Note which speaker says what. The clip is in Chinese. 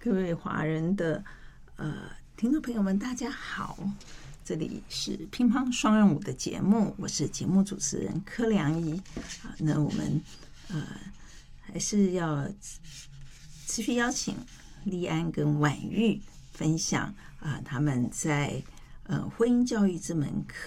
Speaker 1: 各位华人的听众朋友们，大家好，这里是乒乓双人舞的节目，我是节目主持人柯良仪。那我们还是要持续邀请立安跟婉玉分享他们在婚姻教育这门课